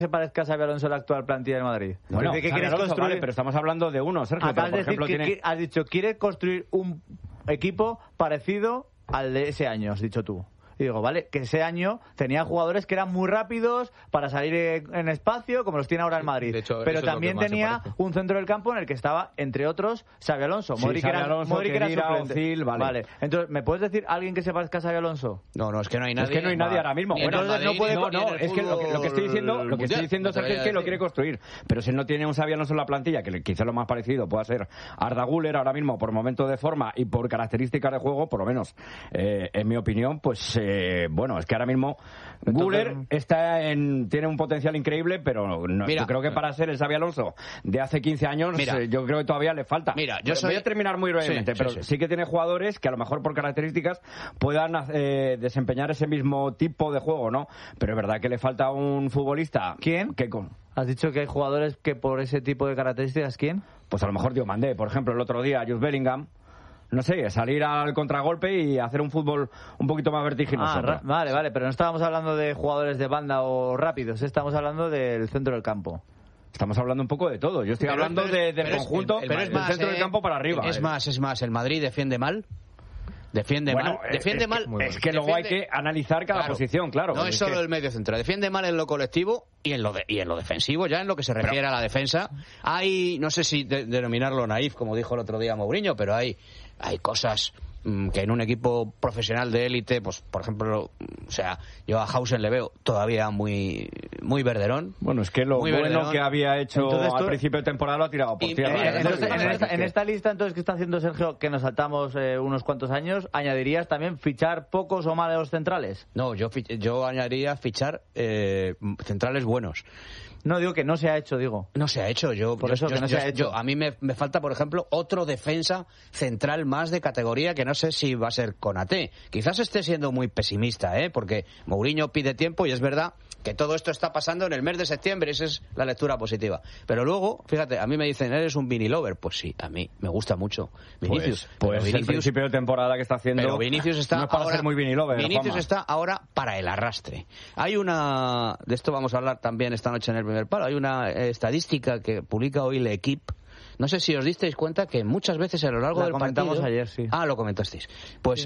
se parezca a Xabi Alonso la actual plantilla del Madrid? Bueno, ¿qué quieres Alonso, construir? vale, pero estamos hablando de uno, Sergio. Acabas Pero, por de decir ejemplo, has dicho, quiere construir un equipo parecido al de ese año, has dicho tú. Y digo, vale, que ese año tenía jugadores que eran muy rápidos para salir en espacio, como los tiene ahora el Madrid. De hecho, pero también tenía un centro del campo en el que estaba, entre otros, Xabi Alonso. Sí, Modric Xabi era, Alonso, Modric era Khedira, suplente. Ozil, vale. Entonces, ¿me puedes decir alguien que se parezca a Xabi Alonso? No, es que no hay nadie. Es que no hay nadie ahora mismo. Ni en Bueno, el Madrid, no puede- ni en el es que lo que estoy diciendo, mundial, Sergio, es que lo quiere construir. Pero si no tiene un Xabi Alonso en la plantilla, que quizá lo más parecido pueda ser Arda Güler ahora mismo por momento de forma y por características de juego, por lo menos en mi opinión, pues bueno, es que ahora mismo Güler tiene un potencial increíble, pero yo creo que para ser el Xabi Alonso de hace 15 años, yo creo que todavía le falta. Voy a terminar muy brevemente, pero sí que tiene jugadores que a lo mejor por características puedan desempeñar ese mismo tipo de juego, ¿no? Pero es verdad que le falta un futbolista. ¿Quién? ¿Has dicho que hay jugadores que por ese tipo de características, quién? Pues a lo mejor Diomandé, por ejemplo, el otro día, Jude Bellingham. No sé, salir al contragolpe y hacer un fútbol un poquito más vertiginoso. Vale, pero no estábamos hablando de jugadores de banda o rápidos, estamos hablando del centro del campo. Estamos hablando un poco de todo. Yo estoy hablando del conjunto, del centro del campo para arriba. Es más, el Madrid defiende mal. Defiende mal. Es que luego hay que analizar cada posición, claro. No es solo el medio centro. Defiende mal en lo colectivo y en lo defensivo, ya en lo que se refiere a la defensa. Hay, no sé si denominarlo naif, como dijo el otro día Mourinho, pero hay cosas que en un equipo profesional de élite, pues por ejemplo, o sea, yo a Hausen le veo todavía muy verderón. Bueno, es que lo bueno que había hecho al principio de temporada lo ha tirado por tierra. En esta lista entonces que está haciendo Sergio, que nos saltamos unos cuantos años, ¿añadirías también fichar pocos o malos centrales? No, yo añadiría fichar centrales buenos. No, digo que no se ha hecho, digo. No se ha hecho, a mí me falta, por ejemplo, otro defensa central más de categoría que no sé si va a ser Konaté. Quizás esté siendo muy pesimista, porque Mourinho pide tiempo y es verdad que todo esto está pasando en el mes de septiembre, esa es la lectura positiva. Pero luego, fíjate, a mí me dicen, ¿eres un Vini lover? Pues sí, a mí me gusta mucho Vinicius. Pues el principio de temporada que está haciendo. Pero Vinicius está no es para ahora, ser muy Vini lover. Vinicius Juanma. está ahora para el arrastre. Hay una, de esto vamos a hablar también esta noche en el primer palo, hay una estadística que publica hoy L'Equipe. No sé si os disteis cuenta que muchas veces a lo largo del partido... Lo comentamos ayer, sí. Ah, lo comentasteis. Pues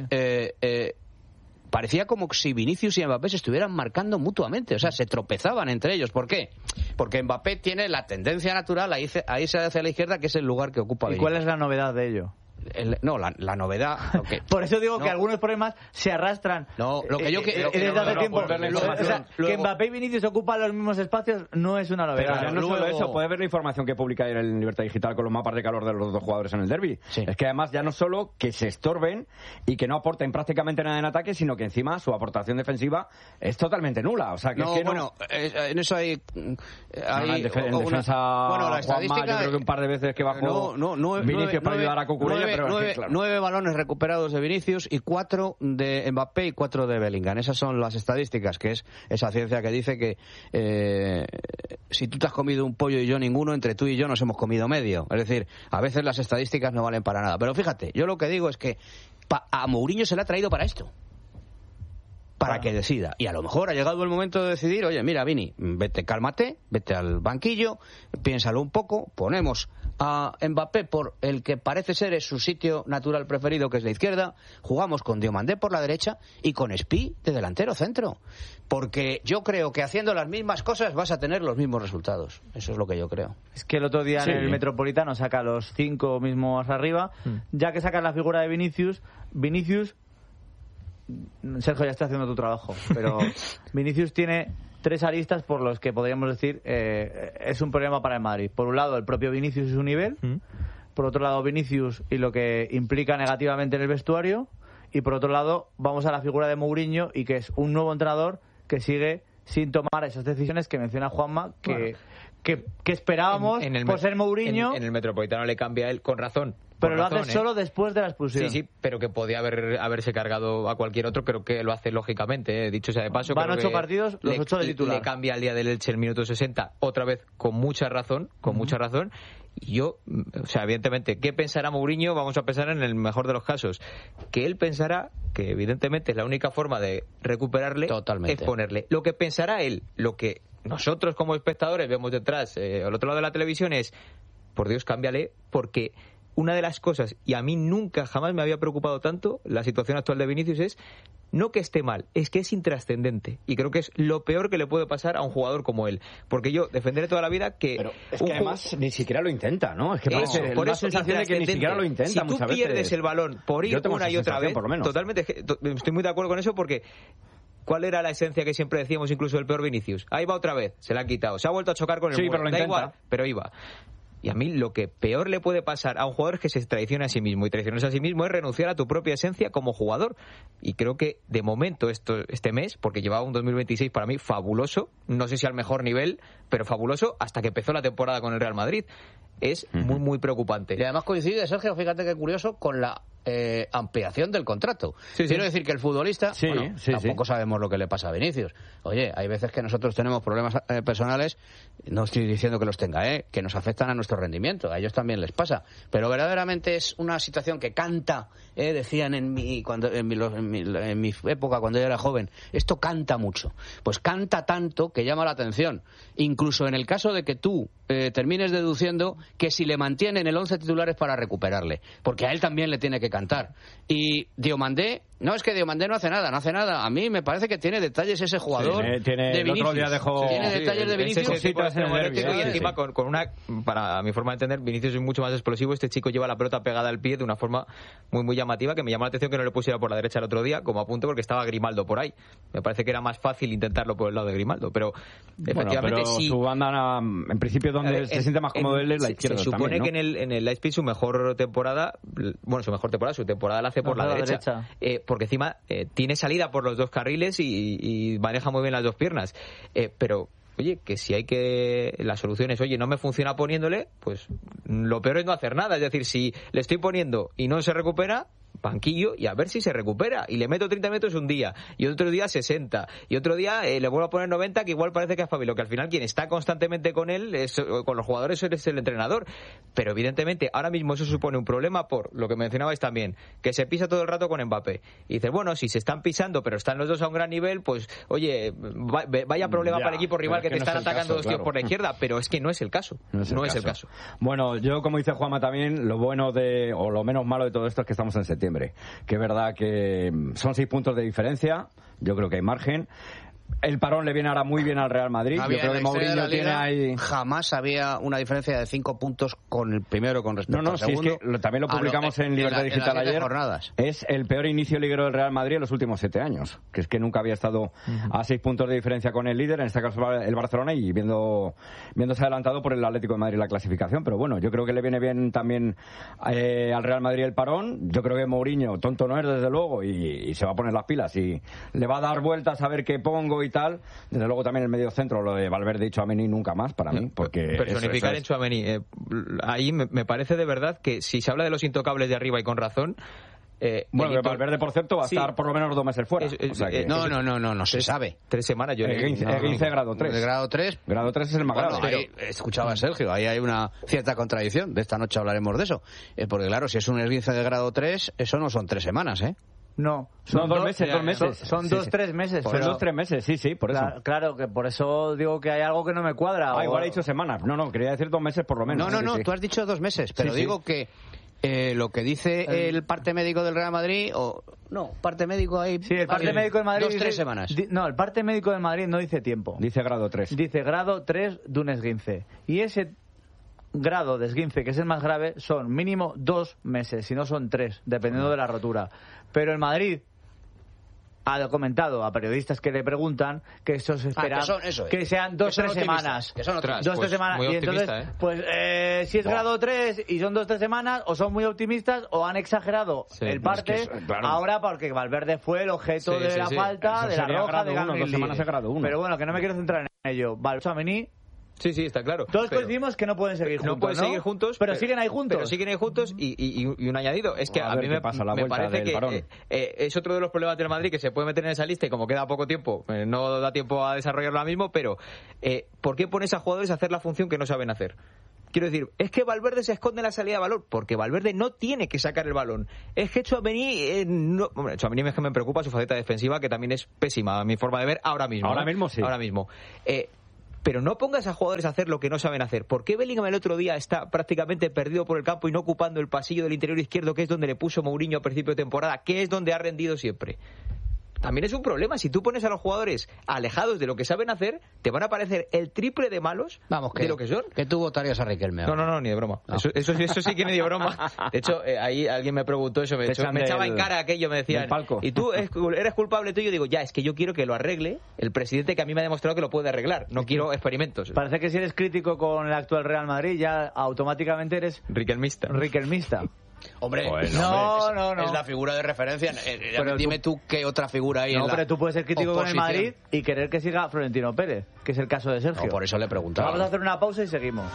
parecía como si Vinicius y Mbappé se estuvieran marcando mutuamente, o sea, se tropezaban entre ellos. ¿Por qué? Porque Mbappé tiene la tendencia natural a irse hacia la izquierda, que es el lugar que ocupa Vinicius. ¿Y cuál es la novedad de ello? La novedad... Por eso digo que algunos problemas se arrastran. Lo que yo desde hace tiempo. Que Mbappé y Vinicius ocupan los mismos espacios no es una novedad. Pero ya no solo eso, puedes ver la información que publica ayer en Libertad Digital con los mapas de calor de los dos jugadores en el derbi. Sí. Es que además ya no solo que se estorben y que no aporten prácticamente nada en ataque, sino que encima su aportación defensiva es totalmente nula. O sea, que en eso hay en defensa, la estadística, Juanma, yo creo que un par de veces que bajó Vinicius para ayudar a Cucurella. 9 balones recuperados de Vinicius y 4 de Mbappé y 4 de Bellingham. Esas son las estadísticas, que es esa ciencia que dice que si tú te has comido un pollo y yo ninguno, entre tú y yo nos hemos comido medio. Es decir, a veces las estadísticas no valen para nada. Pero fíjate, yo lo que digo es que a Mourinho se le ha traído para esto. Para que decida. Y a lo mejor ha llegado el momento de decidir, oye, mira, Vini, cálmate, vete al banquillo, piénsalo un poco, ponemos a Mbappé por el que parece ser es su sitio natural preferido, que es la izquierda, jugamos con Diomandé por la derecha y con Espí de delantero centro. Porque yo creo que haciendo las mismas cosas vas a tener los mismos resultados. Eso es lo que yo creo. Es que el otro día en el Metropolitano saca los 5 mismos arriba, ya que saca la figura de Vinicius, Sergio, ya está haciendo tu trabajo, pero Vinicius tiene 3 aristas por los que podríamos decir es un problema para el Madrid. Por un lado, el propio Vinicius y su nivel. Por otro lado, Vinicius y lo que implica negativamente en el vestuario. Y por otro lado, vamos a la figura de Mourinho y que es un nuevo entrenador que sigue sin tomar esas decisiones que menciona Juanma, que esperábamos por ser Mourinho. En el Metropolitano le cambia él con razón. Pero lo hace solo después de la expulsión. Sí, pero que podía haberse cargado a cualquier otro. Creo que lo hace lógicamente, dicho sea de paso. Van 8 partidos, los 8 de titular. Le cambia al día del Elche el minuto 60, otra vez con mucha razón, Y yo, o sea, evidentemente, ¿qué pensará Mourinho? Vamos a pensar en el mejor de los casos. Que él pensará que evidentemente es la única forma de recuperarle. Totalmente. Es ponerle. Lo que pensará él, lo que nosotros como espectadores vemos detrás, al otro lado de la televisión, es, por Dios, cámbiale, porque una de las cosas, y a mí nunca jamás me había preocupado tanto la situación actual de Vinicius, es no que esté mal, es que es intrascendente. Y creo que es lo peor que le puede pasar a un jugador como él. Porque yo defenderé toda la vida que... Pero es que además ni siquiera lo intenta, ¿no? Es que por eso sensación de que ni siquiera lo intenta. Si tú pierdes el balón por ir una y otra vez, totalmente, estoy muy de acuerdo con eso, porque... ¿Cuál era la esencia que siempre decíamos incluso del peor Vinicius? Ahí va otra vez, se la han quitado. Se ha vuelto a chocar con el muro. Pero lo intenta. Igual, pero iba. Y a mí lo que peor le puede pasar a un jugador es que se traicione a sí mismo. Y traicionarse a sí mismo es renunciar a tu propia esencia como jugador. Y creo que de momento este mes, porque llevaba un 2026 para mí fabuloso, no sé si al mejor nivel, pero fabuloso, hasta que empezó la temporada con el Real Madrid. Es muy, muy preocupante. Y además coincide, Sergio, fíjate qué curioso, con la ampliación del contrato. Quiero decir que el futbolista, tampoco sabemos lo que le pasa a Vinicius. Oye, hay veces que nosotros tenemos problemas personales, no estoy diciendo que los tenga, que nos afectan a nuestro rendimiento, a ellos también les pasa, pero verdaderamente es una situación que canta, decían en mi época cuando yo era joven, esto canta mucho, pues canta tanto que llama la atención, incluso en el caso de que tú termines deduciendo que si le mantienen el 11 titular es para recuperarle, porque a él también le tiene que cantar. Y Diomandé, no es que Diomandé no hace nada, a mí me parece que tiene detalles ese jugador de Vinicius. Tiene detalles de Vinicius. Y encima con una, para mi forma de entender, Vinicius es mucho más explosivo. Este chico lleva la pelota pegada al pie de una forma muy, muy llamativa, que me llamó la atención que no le pusiera por la derecha el otro día como apunte, porque estaba Grimaldo por ahí. Me parece que era más fácil intentarlo por el lado de Grimaldo, pero efectivamente sí. Su banda, en principio, donde se siente más cómodo él es la izquierda. Se supone también, ¿no? que en el Leipzig su mejor temporada la hace por la derecha. Porque encima tiene salida por los dos carriles y maneja muy bien las dos piernas. Pero oye, que si hay que... La solución es, oye, no me funciona poniéndole, pues lo peor es no hacer nada. Es decir, si le estoy poniendo y no se recupera, banquillo y a ver si se recupera. Y le meto 30 minutos un día, y otro día 60, y otro día le vuelvo a poner 90, que igual parece que es Fabio, que al final quien está constantemente con él, con los jugadores, es el entrenador. Pero evidentemente ahora mismo eso supone un problema por lo que mencionabais también, que se pisa todo el rato con Mbappé. Y dices, bueno, si se están pisando, pero están los dos a un gran nivel, pues oye, vaya problema para el equipo rival que te están atacando dos tíos por la izquierda, pero es que no es el caso. No es el caso. Bueno, yo, como dice Juanma también, lo bueno o lo menos malo de todo esto es que estamos en septiembre. Que es verdad que son 6 puntos de diferencia, yo creo que hay margen. El parón le viene ahora muy bien al Real Madrid. Yo creo que Mourinho tiene ahí... Jamás había una diferencia de 5 puntos con el primero con respecto al segundo. Es que también lo publicamos en Libertad Digital ayer. Es el peor inicio liguero del Real Madrid en los últimos 7 años. Que es que nunca había estado a 6 puntos de diferencia con el líder, en este caso el Barcelona, y viéndose adelantado por el Atlético de Madrid la clasificación. Pero bueno, yo creo que le viene bien también al Real Madrid el parón. Yo creo que Mourinho, tonto no es, desde luego, y se va a poner las pilas y le va a dar vueltas a ver qué pongo y tal. Desde luego también el medio centro, lo de Valverde y Tchouaméni nunca más para mí, porque personificar en Tchouaméni, ahí me parece de verdad que si se habla de los intocables de arriba y con razón, bueno, Valverde, por cierto, va a estar por lo menos 2 meses fuera. No se sabe. 3 semanas yo. 15 grado 3. De grado 3. Grado 3 es el más grave. Ahí, escuchaba a Sergio, ahí hay una cierta contradicción. De esta noche hablaremos de eso. Porque claro, si es un esguince de grado 3, eso no son 3 semanas, ¿eh? No, son 2 meses. Son 2-3 meses. Son 2-3 meses, sí, por eso. Claro, que por eso digo que hay algo que no me cuadra. Igual he dicho semanas. No, quería decir 2 meses por lo menos. No, tú has dicho 2 meses, pero digo que lo que dice el parte médico del Real Madrid, parte médico ahí. Sí, el parte médico del Madrid 2-3 semanas. No, el parte médico del Madrid no dice tiempo. Dice grado 3. Dice grado 3 de un esguince. Y ese grado de esguince, que es el más grave, son mínimo 2 meses, si no son 3, dependiendo de la rotura. Pero el Madrid ha comentado a periodistas que le preguntan que eso se espera que sean 2-3 semanas. Que son otras. 2-3 semanas. Y entonces, si es grado 3 y son 2-3 semanas, o son muy optimistas o han exexagerado el parte. Ahora, porque Valverde fue el objeto de la falta, de la roja, de Gabriel. 2 semanas es grado 1. Pero bueno, que no me quiero centrar en ello. Tchouaméni. Sí, está claro. Todos coincidimos que no pueden seguir juntos. No pueden seguir juntos, pero siguen ahí juntos. Y un añadido. Es que a mí me parece que es otro de los problemas del Madrid, que se puede meter en esa lista y como queda poco tiempo, no da tiempo a desarrollarlo ahora mismo, pero ¿por qué pones a jugadores a hacer la función que no saben hacer? Quiero decir, es que Valverde se esconde en la salida de balón, porque Valverde no tiene que sacar el balón. Es que Tchouaméni, Tchouaméni es que me preocupa su faceta defensiva, que también es pésima, a mi forma de ver, ahora mismo. Ahora mismo sí. Ahora mismo. pero no pongas a jugadores a hacer lo que no saben hacer. ¿Por qué Bellingham el otro día está prácticamente perdido por el campo y no ocupando el pasillo del interior izquierdo, que es donde le puso Mourinho a principio de temporada, que es donde ha rendido siempre? También es un problema. Si tú pones a los jugadores alejados de lo que saben hacer, te van a parecer el triple de malos de lo que son. Que tú votarías a Riquelme ahora. No, ni de broma. No. Eso sí que ni de broma. De hecho, ahí alguien me preguntó eso, me echaba en cara aquello, me decían, ¿y tú eres culpable tú? Y yo digo, ya, es que yo quiero que lo arregle el presidente, que a mí me ha demostrado que lo puede arreglar. No quiero experimentos. Parece que si eres crítico con el actual Real Madrid, ya automáticamente eres riquelmista. Hombre, no. Es la figura de referencia. Pero dime tú qué otra figura hay. No, pero tú puedes ser crítico con el Madrid y querer que siga Florentino Pérez, que es el caso de Sergio. No, por eso le preguntaba. Vamos a hacer una pausa y seguimos.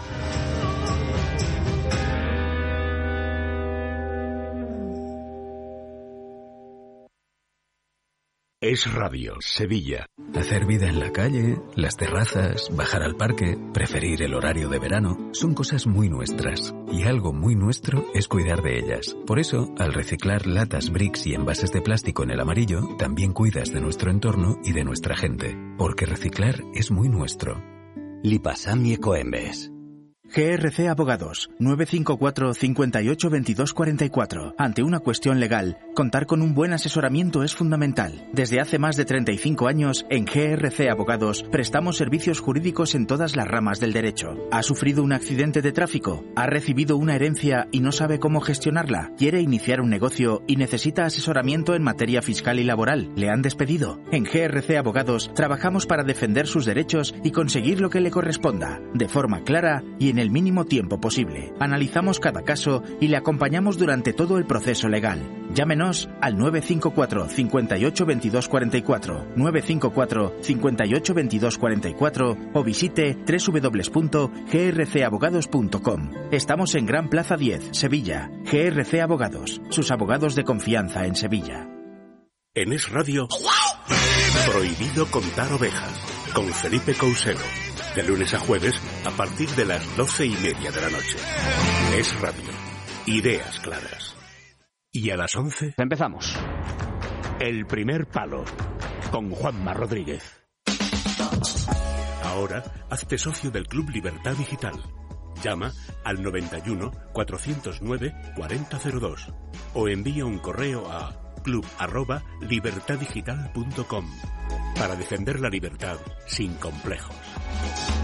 Es Radio, Sevilla. Hacer vida en la calle, las terrazas, bajar al parque, preferir el horario de verano, son cosas muy nuestras. Y algo muy nuestro es cuidar de ellas. Por eso, al reciclar latas, bricks y envases de plástico en el amarillo, también cuidas de nuestro entorno y de nuestra gente. Porque reciclar es muy nuestro. Lipasam y Ecoembes. GRC Abogados, 954 58 22 44. Ante una cuestión legal, contar con un buen asesoramiento es fundamental. Desde hace más de 35 años, en GRC Abogados, prestamos servicios jurídicos en todas las ramas del derecho. ¿Ha sufrido un accidente de tráfico? ¿Ha recibido una herencia y no sabe cómo gestionarla? ¿Quiere iniciar un negocio y necesita asesoramiento en materia fiscal y laboral? ¿Le han despedido? En GRC Abogados, trabajamos para defender sus derechos y conseguir lo que le corresponda, de forma clara y en el mínimo tiempo posible. Analizamos cada caso y le acompañamos durante todo el proceso legal. Llámenos al 954 58 22 44, 954 58 22 44 o visite www.grcabogados.com. Estamos en Gran Plaza 10, Sevilla. GRC Abogados, sus abogados de confianza en Sevilla. En Es Radio, Prohibido contar ovejas, con Felipe Couselo. De lunes a jueves, a partir de las 12:30 de la noche. Es Radio. Ideas claras. Y a las 11... Empezamos. El primer palo, con Juanma Rodríguez. Ahora, hazte socio del Club Libertad Digital. Llama al 91 409 4002 o envía un correo a club@libertaddigital.com para defender la libertad sin complejos.